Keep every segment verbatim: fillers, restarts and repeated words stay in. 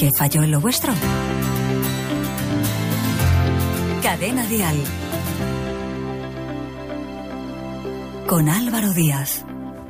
¿Qué falló en lo vuestro? Cadena Dial. Con Álvaro Díaz.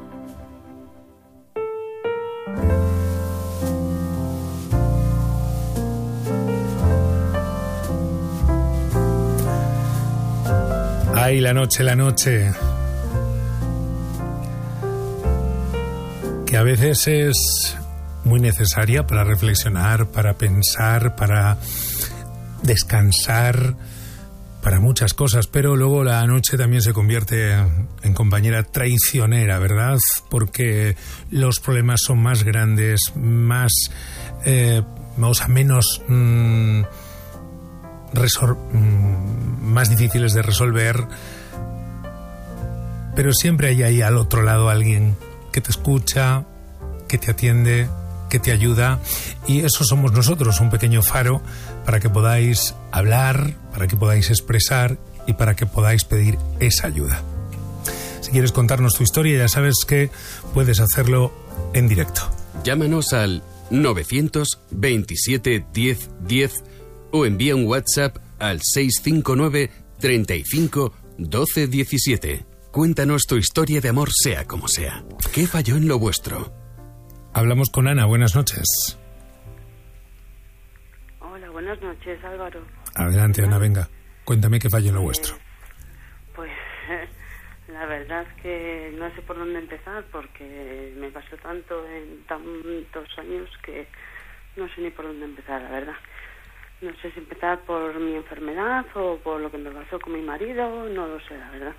Ay, la noche, la noche. Que a veces es muy necesaria para reflexionar, para pensar, para descansar, para muchas cosas, pero luego la noche también se convierte en compañera traicionera, ¿verdad? Porque los problemas son más grandes, más, eh, o sea, menos, mmm, resor- mmm, más difíciles de resolver, pero siempre hay ahí al otro lado alguien que te escucha, que te atiende, que te ayuda, y eso somos nosotros, un pequeño faro para que podáis hablar, para que podáis expresar y para que podáis pedir esa ayuda. Si quieres contarnos tu historia, ya sabes que puedes hacerlo en directo. Llámanos al novecientos veintisiete diez diez o envía un WhatsApp al seiscientos cincuenta y nueve treinta y cinco doce diecisiete. Cuéntanos tu historia de amor, sea como sea. ¿Qué falló en lo vuestro? Hablamos con Ana, buenas noches. Hola, buenas noches, Álvaro. Adelante, Ana, venga. Cuéntame qué falló en lo Eh, vuestro. Pues la verdad es que no sé por dónde empezar, porque me pasó tanto en tantos años que no sé ni por dónde empezar, la verdad. No sé si empezar por mi enfermedad o por lo que me pasó con mi marido, no lo sé, la verdad.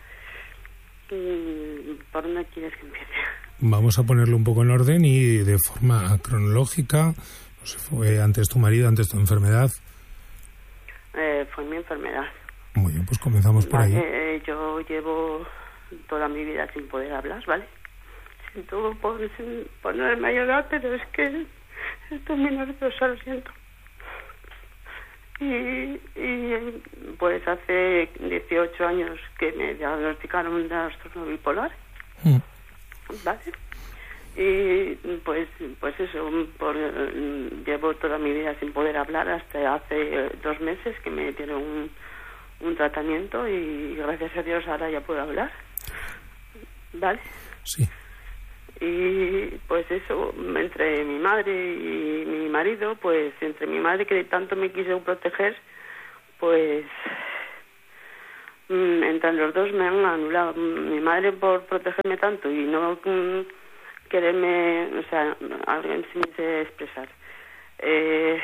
¿Por dónde quieres que empiece? Vamos a ponerlo un poco en orden y de forma cronológica. No sé, fue antes tu marido, antes tu enfermedad. Eh, fue mi enfermedad. Muy bien, pues comenzamos por Vale, ahí. eh, yo llevo toda mi vida sin poder hablar, ¿vale? Siento por sin ponerme a llorar, pero es que estoy muy nerviosa, lo siento. Y, y pues hace dieciocho años que me diagnosticaron un trastorno bipolar, Mm. ¿vale? Y pues pues eso, por, llevo toda mi vida sin poder hablar hasta hace dos meses que me dieron un, un tratamiento y gracias a Dios ahora ya puedo hablar, ¿vale? Sí. Y pues eso, entre mi madre y mi marido, pues entre mi madre que tanto me quiso proteger, pues mm, entre los dos me han anulado. Mi madre por protegerme tanto y no mm, quererme, o sea, alguien sin sé expresar. Eh,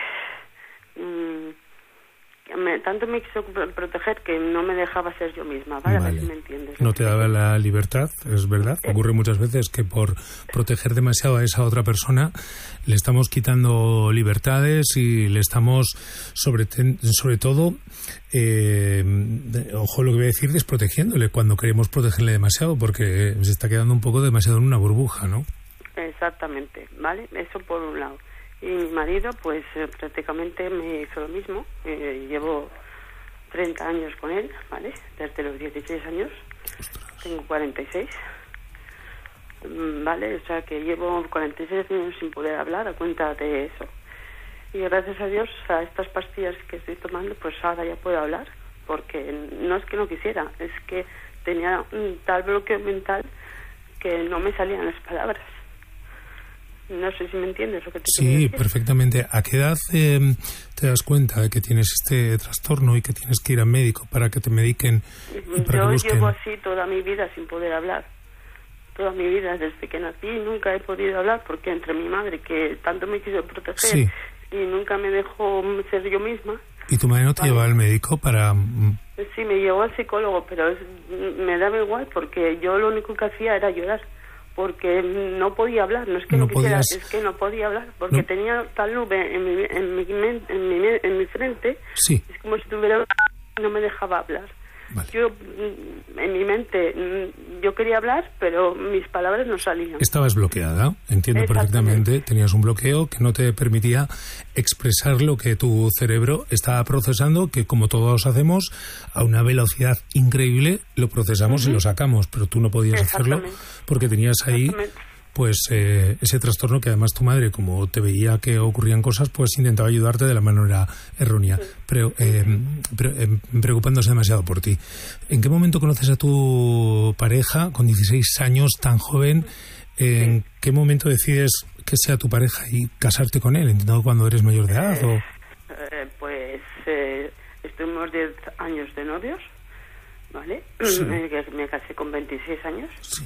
mm, me, tanto me quiso proteger que no me dejaba ser yo misma, ¿vale? Vale. A ver si me entiendes. No te daba la libertad, es verdad. Ocurre muchas veces que por proteger demasiado a esa otra persona le estamos quitando libertades y le estamos, sobre, sobre todo, eh, ojo lo que voy a decir, desprotegiéndole cuando queremos protegerle demasiado, porque se está quedando un poco demasiado en una burbuja, ¿no? Exactamente, ¿vale? Eso por un lado. Y mi marido, pues eh, prácticamente me hizo lo mismo. Eh, llevo treinta años con él, ¿vale? Desde los dieciséis años. Tengo cuarenta y seis. Mm, ¿Vale? O sea que llevo cuarenta y seis años sin poder hablar a cuenta de eso. Y gracias a Dios, a estas pastillas que estoy tomando, pues ahora ya puedo hablar. Porque no es que no quisiera, es que tenía un tal bloqueo mental que no me salían las palabras. No sé si me entiendes lo que te quiero Sí, decir. perfectamente. ¿A qué edad eh, te das cuenta de que tienes este trastorno y que tienes que ir al médico para que te mediquen y para Yo que busquen? llevo así toda mi vida sin poder hablar. Toda mi vida, desde que nací, nunca he podido hablar porque entre mi madre, que tanto me quiso proteger Sí. y nunca me dejó ser yo misma. ¿Y tu madre no te Vale. llevaba al médico para...? Sí, me llevó al psicólogo, pero es, me daba igual porque yo lo único que hacía era llorar. Porque no podía hablar, no es que no, No quisiera, podías- es que no podía hablar, porque No. tenía tal nube en mi, en mi, men- en mi, en mi frente, Sí. es como si tuviera, no me dejaba hablar. Vale. Yo, mm, en mi mente, mm, yo quería hablar, pero mis palabras no salían. Estabas bloqueada, entiendo Exactamente. perfectamente. Tenías un bloqueo que no te permitía expresar lo que tu cerebro estaba procesando, que como todos hacemos, a una velocidad increíble, lo procesamos y lo sacamos, pero tú no podías hacerlo Exactamente. porque tenías ahí Exactamente. pues eh, ese trastorno que además tu madre, como te veía que ocurrían cosas, pues intentaba ayudarte de la manera errónea, pero, eh, pero eh, preocupándose demasiado por ti. ¿En qué momento conoces a tu pareja con dieciséis años, tan joven? ¿En qué momento decides que sea tu pareja y casarte con él? ¿Entiendo cuando eres mayor de edad? O... Eh, pues eh, estuvimos diez años de novios, ¿vale? Sí. Me, me casé con veintiséis años. Sí.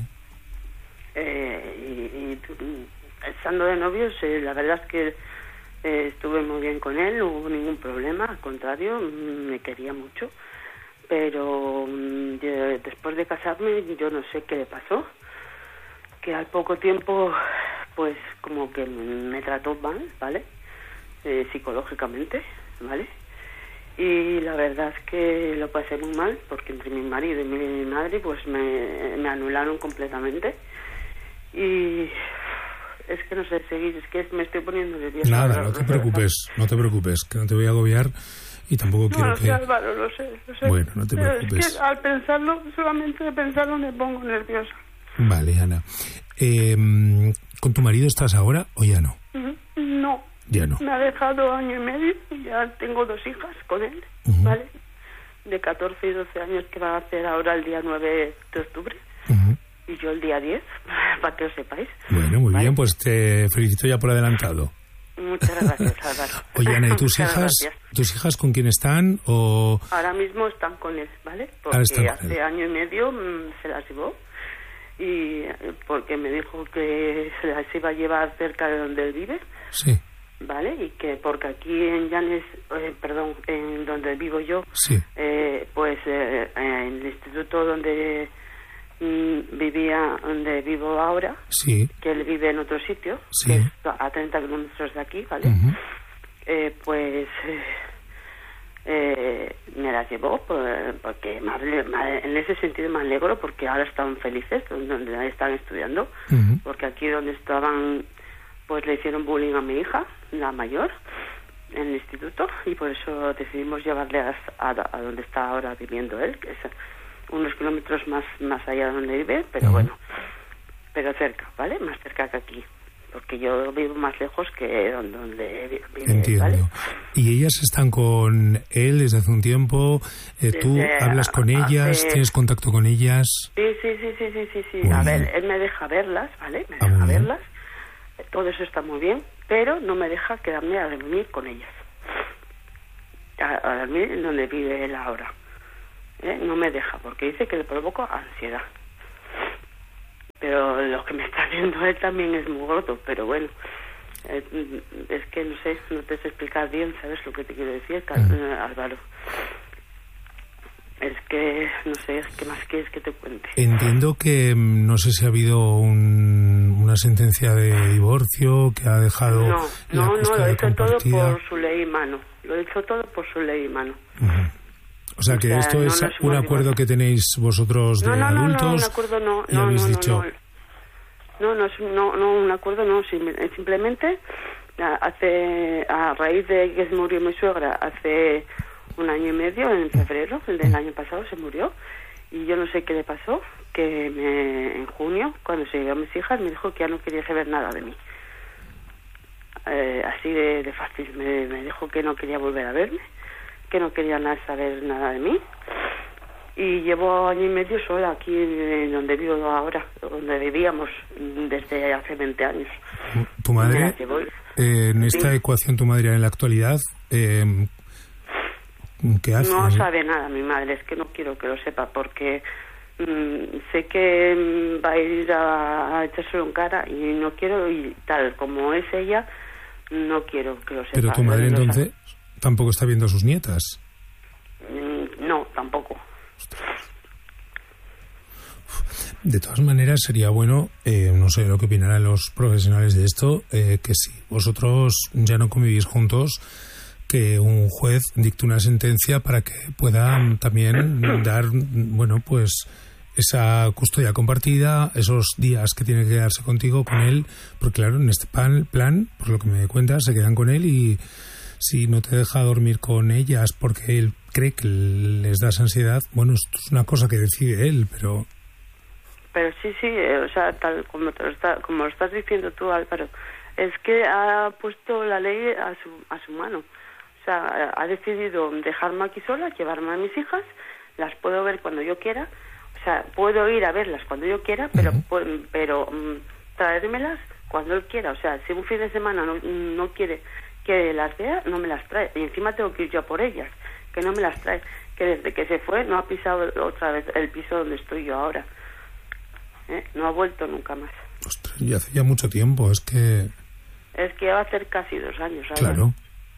Eh, y, y estando de novios, eh, la verdad es que eh, estuve muy bien con él, no hubo ningún problema, al contrario, me quería mucho. Pero mm, yo, después de casarme, yo no sé qué le pasó, que al poco tiempo, pues como que me trató mal, ¿vale? Eh, psicológicamente, ¿vale? Y la verdad es que lo pasé muy mal, porque entre mi marido y mi madre, pues me, me anularon completamente. Y es que no sé seguir, es que me estoy poniendo nerviosa. Nada, no te preocupes, no te preocupes, que no te voy a agobiar y tampoco no, quiero lo que... sé, Álvaro, lo sé, lo sé. Bueno, no te Pero preocupes. es que al pensarlo, solamente de pensarlo me pongo nerviosa. Vale, Ana. Eh, ¿Con tu marido estás ahora o ya no? No. Ya no. Me ha dejado año y medio y ya tengo dos hijas con él, Uh-huh. ¿vale? De catorce y doce años, que va a hacer ahora el día nueve de octubre. Uh-huh. Y yo el día diez, para que lo sepáis. Bueno, muy ¿Vale? bien, pues te felicito ya por adelantado. Muchas gracias, Álvaro. Oye, Ana, ¿y tus Muchas hijas, gracias. tus hijas con quién están? O... Ahora mismo están con él, ¿vale? Ahora están Porque con él. hace año y medio mmm, se las llevó. Y eh, porque me dijo que se las iba a llevar cerca de donde él vive, Sí, ¿vale? Y que porque aquí en Llanes, eh, perdón, en donde vivo yo, sí, eh, pues eh, en el instituto donde mm, vivía, donde vivo ahora, sí. que él vive en otro sitio, Sí. que es a treinta kilómetros de aquí, ¿vale? Ujú. Eh, pues eh, eh, me las llevó por- porque me ale- me- en ese sentido me alegro porque ahora están felices donde están estudiando, Ujú. porque aquí donde estaban pues le hicieron bullying a mi hija, la mayor, en el instituto, y por eso decidimos llevarle a, a, a donde está ahora viviendo él, que es unos kilómetros más más allá de donde vive, pero Ujú. bueno, pero cerca, ¿vale? Más cerca que aquí, porque yo vivo más lejos que donde, donde vive, Entiendo. ¿vale? ¿Y ellas están con él desde hace un tiempo? Eh, ¿Tú Desde hablas con hace- ellas? ¿Tienes contacto con ellas? Sí, sí, sí, sí, sí, sí, sí. Muy A bien. ver, él me deja verlas, ¿vale? Me Ah, deja muy bien. verlas. Todo eso está muy bien, pero no me deja quedarme a dormir con ellas. A, a dormir en donde vive él ahora. ¿Eh? No me deja, porque dice que le provoca ansiedad. Pero lo que me está viendo él también es muy gordo, pero bueno. Eh, es que no sé, no te sé explicar bien, ¿sabes lo que te quiero decir, Car- Mm. eh, Álvaro? Es que, no sé, ¿qué más quieres que te cuente? Entiendo que mm, no sé si ha habido un- una sentencia de divorcio que ha dejado No, la no, no, lo custodia he hecho todo compartida. por su ley y mano. Lo he hecho todo por su ley y mano. Ujú. O sea O que sea, esto no es nos un hemos acuerdo divorciado. que tenéis vosotros de No, no, no, no, adultos un acuerdo no. y No, habéis no, no, dicho... no. No, no, es un- no, no, un acuerdo no. sim- Simplemente a- hace, a raíz de que se murió mi suegra hace un año y medio, en febrero, el del año pasado se murió. Y yo no sé qué le pasó, que me, en junio, cuando se llevó a mis hijas, me dijo que ya no quería saber nada de mí. Eh, así de, de fácil, me, me dijo que no quería volver a verme, que no quería nada, saber nada de mí. Y llevo año y medio sola aquí en donde vivo ahora, donde vivíamos desde hace veinte años. Tu Me madre, la llevo. eh, en esta Sí. ecuación, tu madre en la actualidad, eh, ¿qué hace? No sabe nada mi madre, es que no quiero que lo sepa porque mm, sé que mm, va a ir a, a echárselo en cara y no quiero, y tal como es ella, no quiero que lo sepa. Pero tu madre Lo sabe. entonces tampoco está viendo a sus nietas. Mm, No, tampoco. De todas maneras, sería bueno, eh, no sé lo que opinarán los profesionales de esto, eh, que si vosotros ya no convivís juntos, que un juez dicte una sentencia para que puedan también dar, bueno, pues esa custodia compartida, esos días que tiene que quedarse contigo, con él, porque claro, en este plan, plan, por lo que me cuentas, se quedan con él y si no te deja dormir con ellas porque él cree que les das ansiedad, bueno, esto es una cosa que decide él, pero... pero sí, sí, eh, o sea, tal como, te lo está, como lo estás diciendo tú, Álvaro, es que ha puesto la ley a su, a su mano. O sea, ha decidido dejarme aquí sola, llevarme a mis hijas, las puedo ver cuando yo quiera, o sea, puedo ir a verlas cuando yo quiera, pero, uh-huh. pero um, traérmelas cuando él quiera. O sea, si un fin de semana no, no quiere que las vea, no me las trae. Y encima tengo que ir yo por ellas, que no me las trae. Que desde que se fue no ha pisado otra vez el piso donde estoy yo ahora. ¿Eh? No ha vuelto nunca más. Ostras, ya hace ya mucho tiempo, es que... Es que va a hacer casi dos años. ¿sabes? Claro.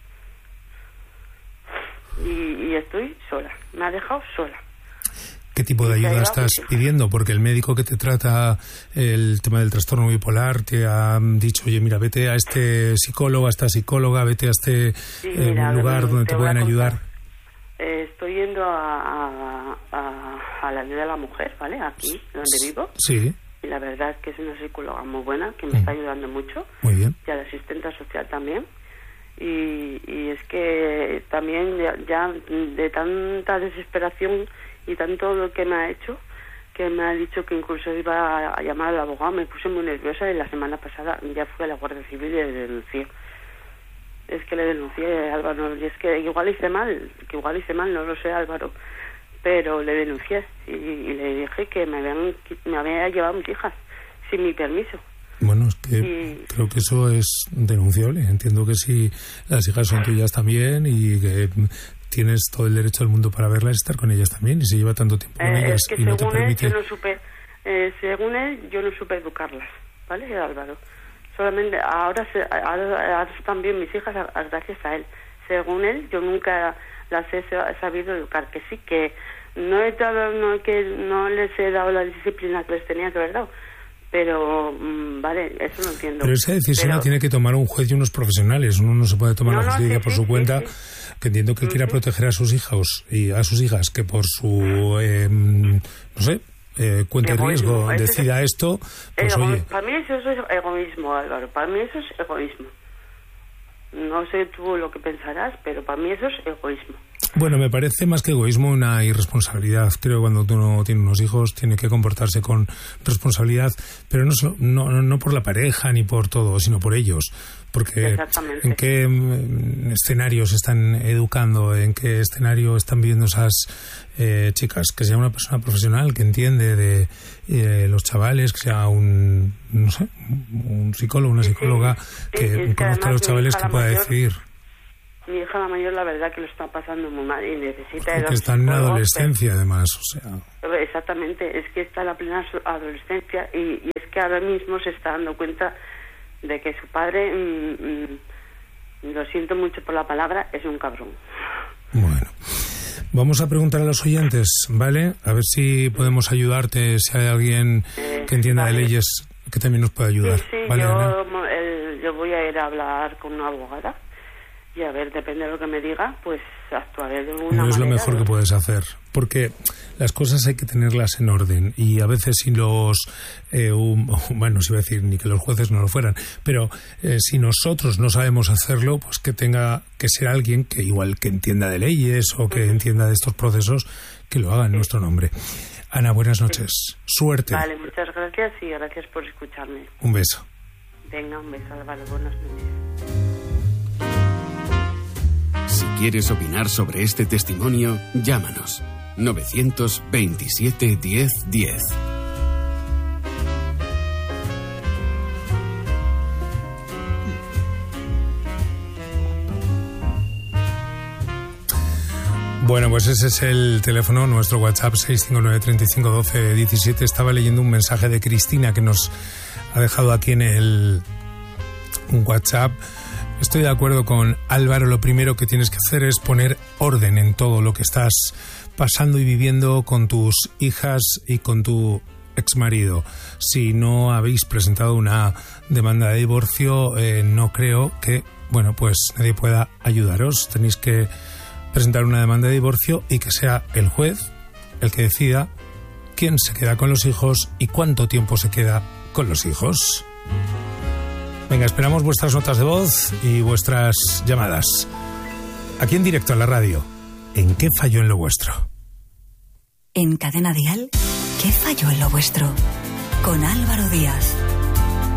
Y, y estoy sola, me ha dejado sola. ¿Qué tipo de ayuda estás pidiendo? Porque el médico que te trata el tema del trastorno bipolar te ha dicho, oye, mira, vete a este psicólogo, a esta psicóloga, vete a este sí, mira, eh, lugar donde te, te pueden ayudar. Eh, estoy yendo a, a, a, a la Ley de la Mujer, ¿vale? Aquí, donde vivo. Sí. Y la verdad es que es una psicóloga muy buena, que me mm. está ayudando mucho. Muy bien. Y a la asistente social también. Y, y es que también ya, ya de tanta desesperación y tanto lo que me ha hecho, que me ha dicho que incluso iba a llamar al abogado, me puse muy nerviosa y la semana pasada ya fui a la Guardia Civil y le denuncié. Es que le denuncié, Álvaro, y es que igual hice mal, que igual hice mal, no lo sé, Álvaro, pero le denuncié y, y le dije que me habían, me había llevado a mis hijas sin mi permiso. Bueno, es que y... creo que eso es denunciable. Entiendo que si las hijas son tuyas también y que tienes todo el derecho del mundo para verlas y estar con ellas también, y se lleva tanto tiempo con eh, ellas es que y no te permite... Él, yo no supe, eh, según él, yo no supe educarlas, ¿vale, Álvaro? Solamente ahora, se, ahora, ahora están bien mis hijas gracias a él. Según él, yo nunca las he sabido educar, que sí, que no he dado, no, que no les he dado la disciplina que les tenía que haber dado. Pero, mmm, vale, eso lo entiendo. Pero esa decisión pero... la tiene que tomar un juez y unos profesionales. Uno no se puede tomar no, la justicia no, sí, por sí, su sí, cuenta, sí, sí. Que entiendo que uh-huh. quiera proteger a sus hijos y a sus hijas, que por su, eh, no sé, eh, cuenta de riesgo decida es, esto, pues ego- oye... Para mí eso es egoísmo, Álvaro. Para mí eso es egoísmo. No sé tú lo que pensarás, pero para mí eso es egoísmo. Bueno, me parece más que egoísmo una irresponsabilidad. Creo que cuando uno tiene unos hijos tiene que comportarse con responsabilidad, pero no, solo, no, no por la pareja ni por todo, sino por ellos. Porque ¿en qué escenario se están educando? ¿En qué escenario están viviendo esas eh, chicas? Que sea una persona profesional que entiende de eh, los chavales, que sea un, no sé, un psicólogo, una psicóloga, sí, sí. que, sí, que conozca a los chavales, que pueda mayor, decidir. Mi hija la mayor, la verdad que lo está pasando muy mal y necesita... Porque está en adolescencia, pero, además, o sea... Exactamente, es que está en la plena adolescencia y, y es que ahora mismo se está dando cuenta de que su padre, mmm, mmm, lo siento mucho por la palabra, es un cabrón. Bueno, vamos a preguntar a los oyentes, ¿vale? A ver si podemos ayudarte, si hay alguien eh, que entienda vale. de leyes que también nos pueda ayudar. Sí, sí, ¿vale, yo, el, yo voy a ir a hablar con una abogada y a ver, depende de lo que me diga, pues actuaré de una manera. No es lo mejor que puedes hacer, porque las cosas hay que tenerlas en orden y a veces si los, eh, um, bueno, si iba a decir ni que los jueces no lo fueran, pero eh, si nosotros no sabemos hacerlo, pues que tenga que ser alguien que igual que entienda de leyes o que entienda de estos procesos, que lo haga en sí. nuestro nombre. Ana, buenas noches. Sí. Suerte. Vale, muchas gracias y gracias por escucharme. Un beso. Venga, un beso, Álvaro. Buenas noches. Si quieres opinar sobre este testimonio, llámanos novecientos veintisiete diez diez. Bueno, pues ese es el teléfono, nuestro WhatsApp seis cinco nueve, treinta y cinco, doce, diecisiete. Estaba leyendo un mensaje de Cristina que nos ha dejado aquí en el un WhatsApp. Estoy de acuerdo con Álvaro, lo primero que tienes que hacer es poner orden en todo lo que estás pasando y viviendo con tus hijas y con tu exmarido. Si no habéis presentado una demanda de divorcio, eh, no creo que, bueno, pues nadie pueda ayudaros. Tenéis que presentar una demanda de divorcio y que sea el juez el que decida quién se queda con los hijos y cuánto tiempo se queda con los hijos. Venga, esperamos vuestras notas de voz y vuestras llamadas. Aquí en directo en la radio. ¿En qué falló en lo vuestro? En Cadena Dial, ¿qué falló en lo vuestro? con Álvaro Díaz.